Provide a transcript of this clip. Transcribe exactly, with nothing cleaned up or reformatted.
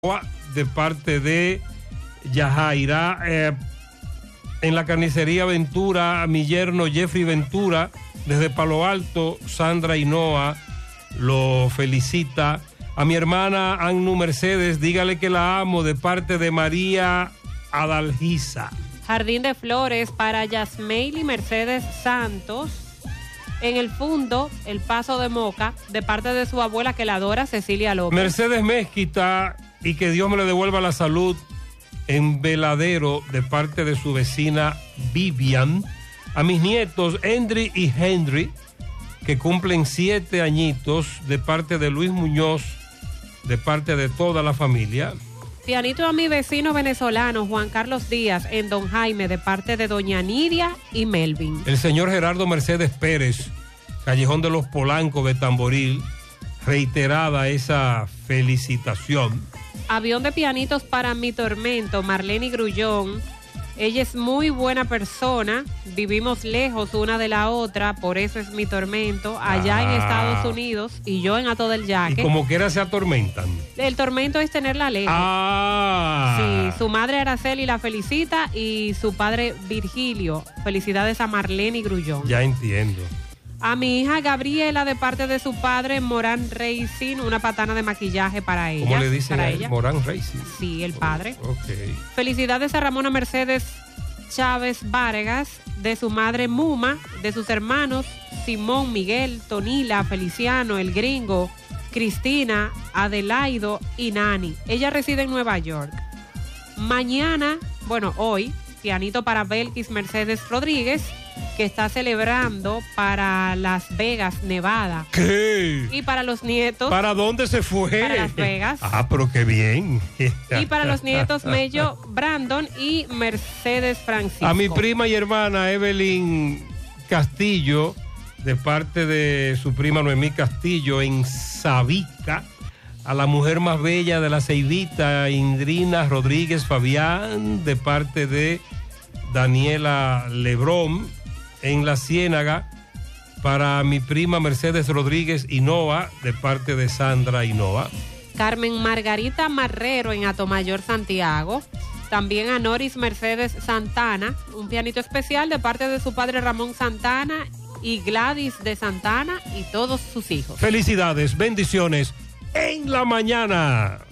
de parte de Yajaira. Eh, en la carnicería Ventura, a mi yerno Jeffrey Ventura, desde Palo Alto, Sandra Hinoa lo felicita. A mi hermana Annu Mercedes, dígale que la amo, de parte de María Adalgisa. Jardín de Flores para Yasmeili Mercedes Santos. En el fondo, el Paso de Moca, de parte de su abuela que la adora, Cecilia López. Mercedes Mezquita, y que Dios me le devuelva la salud, en Veladero, de parte de su vecina Vivian. A mis nietos Henry y Henry, que cumplen siete añitos, de parte de Luis Muñoz, de parte de toda la familia. Pianito a mi vecino venezolano Juan Carlos Díaz en Don Jaime, de parte de doña Nidia y Melvin. El señor Gerardo Mercedes Pérez, Callejón de los Polancos de Tamboril, reiterada esa felicitación. Avión de pianitos para mi tormento, Marlene Grullón. Ella es muy buena persona, vivimos lejos una de la otra, por eso es mi tormento, allá ah. en Estados Unidos y yo en Hato del Yaque. Y como quiera se atormentan. El tormento es tenerla lejos. Ah. Sí, su madre Araceli la felicita y su padre Virgilio. Felicidades a Marlene Grullón. Ya entiendo. A mi hija Gabriela, de parte de su padre Morán Racing, una patana de maquillaje para ella. ¿Cómo le dicen para a ella? Morán Racing? Sí, el padre. Oh, ok. Felicidades a Ramona Mercedes Chávez Vargas, de su madre Muma, de sus hermanos Simón, Miguel, Tonila, Feliciano, el Gringo, Cristina, Adelaido y Nani. Ella reside en Nueva York. Mañana, bueno, hoy, pianito para Belkis Mercedes Rodríguez, que está celebrando para Las Vegas, Nevada. ¿Qué? Y para los nietos. ¿Para dónde se fue? Para Las Vegas. Ah, pero qué bien. Y para los nietos Mello Brandon y Mercedes Francisco. A mi prima y hermana Evelyn Castillo, de parte de su prima Noemí Castillo, en Sabica. A la mujer más bella de la Ceibita, Indrina Rodríguez Fabián, de parte de Daniela Lebrón, en La Ciénaga. Para mi prima Mercedes Rodríguez Hinoa, de parte de Sandra Hinoa. Carmen Margarita Marrero en Atomayor, Santiago. También a Noris Mercedes Santana, un pianito especial de parte de su padre Ramón Santana y Gladys de Santana y todos sus hijos. Felicidades, bendiciones en la mañana.